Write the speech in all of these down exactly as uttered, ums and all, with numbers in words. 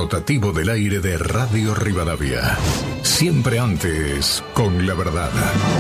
rotativo del aire de Radio Rivadavia. Siempre antes, con la verdad.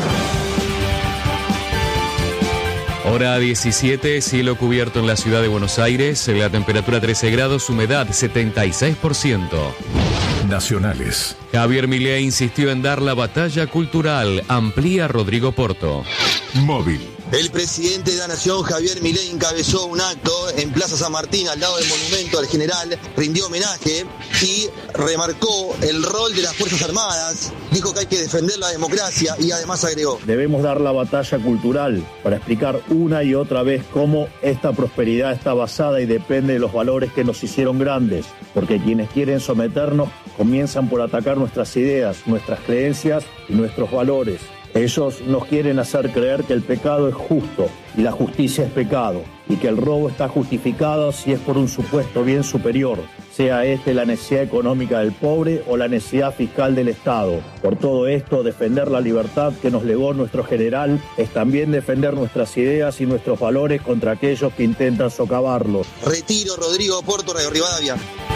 Hora diecisiete, cielo cubierto en la ciudad de Buenos Aires, la temperatura trece grados, humedad setenta y seis por ciento. Nacionales. Javier Milei insistió en dar la batalla cultural, amplía Rodrigo Porto. Móvil. El presidente de la Nación, Javier Milei, encabezó un acto en Plaza San Martín, al lado del monumento al general, rindió homenaje y remarcó el rol de las Fuerzas Armadas, dijo que hay que defender la democracia y además agregó: debemos dar la batalla cultural para explicar una y otra vez cómo esta prosperidad está basada y depende de los valores que nos hicieron grandes, porque quienes quieren someternos comienzan por atacar nuestras ideas, nuestras creencias y nuestros valores. Ellos nos quieren hacer creer que el pecado es justo y la justicia es pecado, y que el robo está justificado si es por un supuesto bien superior, sea este la necesidad económica del pobre o la necesidad fiscal del Estado. Por todo esto, defender la libertad que nos legó nuestro general es también defender nuestras ideas y nuestros valores contra aquellos que intentan socavarlos. Retiro, Rodrigo Porto, Radio Rivadavia.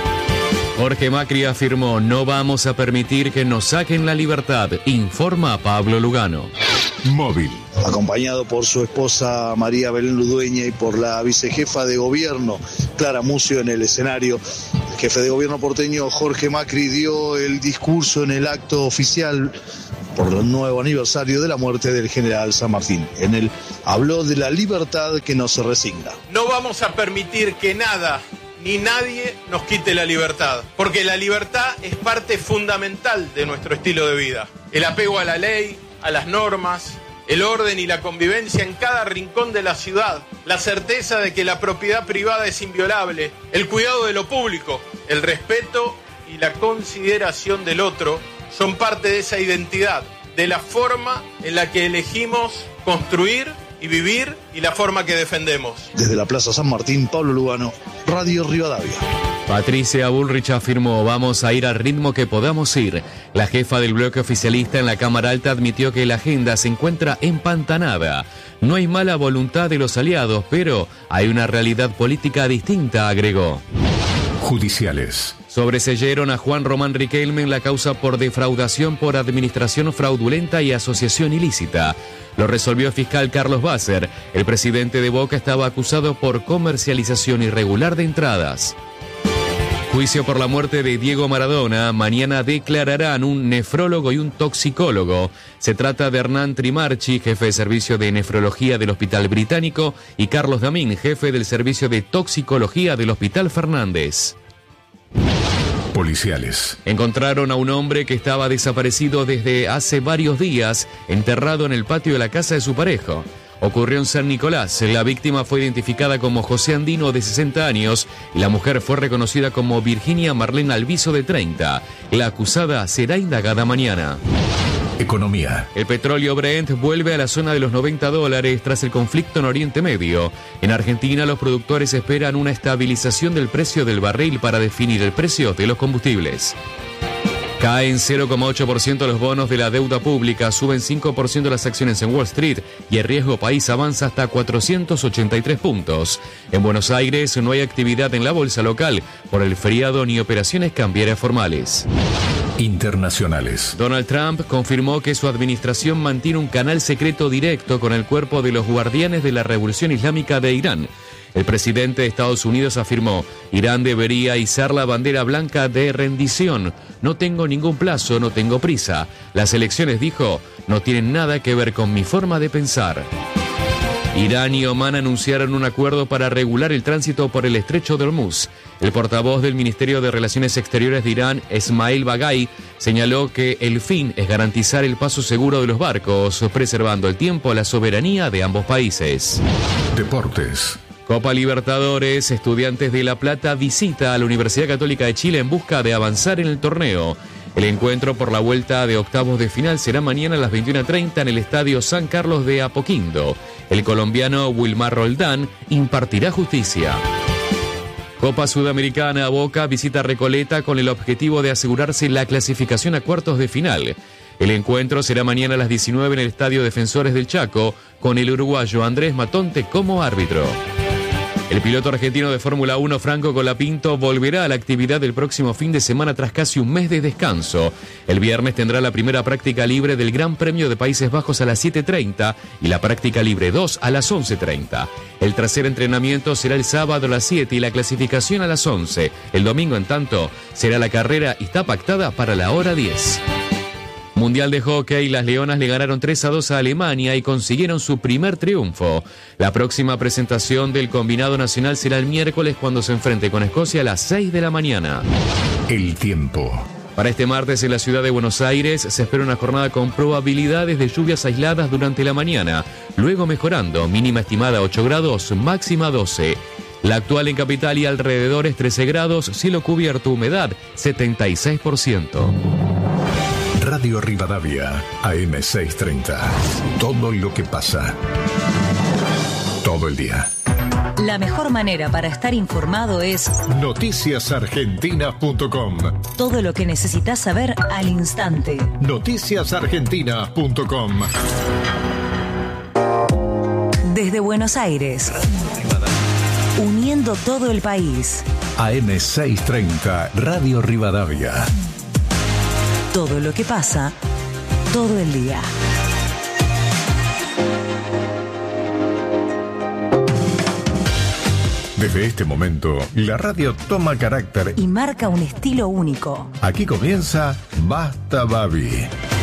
Jorge Macri afirmó: no vamos a permitir que nos saquen la libertad, informa Pablo Lugano. Móvil. Acompañado por su esposa María Belén Ludueña y por la vicejefa de gobierno Clara Mucio en el escenario, el jefe de gobierno porteño Jorge Macri dio el discurso en el acto oficial por el nuevo aniversario de la muerte del general San Martín. En él habló de la libertad que nos resigna. No vamos a permitir que nada ni nadie nos quite la libertad, porque la libertad es parte fundamental de nuestro estilo de vida. El apego a la ley, a las normas, el orden y la convivencia en cada rincón de la ciudad, la certeza de que la propiedad privada es inviolable, el cuidado de lo público, el respeto y la consideración del otro son parte de esa identidad, de la forma en la que elegimos construir y vivir y la forma que defendemos. Desde la Plaza San Martín, Pablo Lugano, Radio Rivadavia. Patricia Bullrich afirmó: vamos a ir al ritmo que podamos ir. La jefa del bloque oficialista en la Cámara Alta admitió que la agenda se encuentra empantanada. No hay mala voluntad de los aliados, pero hay una realidad política distinta, agregó. Judiciales. Sobreseyeron a Juan Román Riquelme en la causa por defraudación por administración fraudulenta y asociación ilícita. Lo resolvió el fiscal Carlos Basser. El presidente de Boca estaba acusado por comercialización irregular de entradas. Juicio por la muerte de Diego Maradona. Mañana declararán un nefrólogo y un toxicólogo. Se trata de Hernán Trimarchi, jefe de servicio de nefrología del Hospital Británico, y Carlos Damín, jefe del servicio de toxicología del Hospital Fernández. Policiales. Encontraron a un hombre que estaba desaparecido desde hace varios días, enterrado en el patio de la casa de su pareja. Ocurrió en San Nicolás. La víctima fue identificada como José Andino, de sesenta años, y la mujer fue reconocida como Virginia Marlene Alviso, de treinta. La acusada será indagada mañana. Economía. El petróleo Brent vuelve a la zona de los noventa dólares tras el conflicto en Oriente Medio. En Argentina, los productores esperan una estabilización del precio del barril para definir el precio de los combustibles. Caen cero coma ocho por ciento los bonos de la deuda pública, suben cinco por ciento las acciones en Wall Street y el riesgo país avanza hasta cuatrocientos ochenta y tres puntos. En Buenos Aires no hay actividad en la bolsa local por el feriado ni operaciones cambiarias formales. Internacionales. Donald Trump confirmó que su administración mantiene un canal secreto directo con el cuerpo de los guardianes de la Revolución Islámica de Irán. El presidente de Estados Unidos afirmó: Irán debería izar la bandera blanca de rendición. No tengo ningún plazo, no tengo prisa. Las elecciones, dijo, no tienen nada que ver con mi forma de pensar. Irán y Omán anunciaron un acuerdo para regular el tránsito por el estrecho de Hormuz. El portavoz del Ministerio de Relaciones Exteriores de Irán, Esmail Bagay, señaló que el fin es garantizar el paso seguro de los barcos, preservando el tiempo, la soberanía de ambos países. Deportes. Copa Libertadores. Estudiantes de La Plata visita a la Universidad Católica de Chile en busca de avanzar en el torneo. El encuentro por la vuelta de octavos de final será mañana a las veintiuna treinta en el Estadio San Carlos de Apoquindo. El colombiano Wilmar Roldán impartirá justicia. Copa Sudamericana. Boca visita Recoleta con el objetivo de asegurarse la clasificación a cuartos de final. El encuentro será mañana a las diecinueve en el Estadio Defensores del Chaco, con el uruguayo Andrés Matonte como árbitro. El piloto argentino de Fórmula uno, Franco Colapinto, volverá a la actividad el próximo fin de semana tras casi un mes de descanso. El viernes tendrá la primera práctica libre del Gran Premio de Países Bajos a las siete treinta y la práctica libre dos a las once treinta. El tercer entrenamiento será el sábado a las siete y la clasificación a las once. El domingo, en tanto, será la carrera y está pactada para la hora diez. Mundial de Hockey, las Leonas le ganaron tres a dos a Alemania y consiguieron su primer triunfo. La próxima presentación del combinado nacional será el miércoles cuando se enfrente con Escocia a las seis de la mañana. El tiempo. Para este martes en la ciudad de Buenos Aires se espera una jornada con probabilidades de lluvias aisladas durante la mañana, luego mejorando, mínima estimada ocho grados, máxima doce. La actual en Capital y alrededores trece grados, cielo cubierto, humedad setenta y seis por ciento. Radio Rivadavia, A M seiscientos treinta. Todo lo que pasa. Todo el día. La mejor manera para estar informado es noticias argentinas punto com. Todo lo que necesitas saber al instante. noticias argentinas punto com. Desde Buenos Aires, uniendo todo el país. A M seiscientos treinta, Radio Rivadavia. Todo lo que pasa, todo el día. Desde este momento, la radio toma carácter y marca un estilo único. Aquí comienza Basta Babi.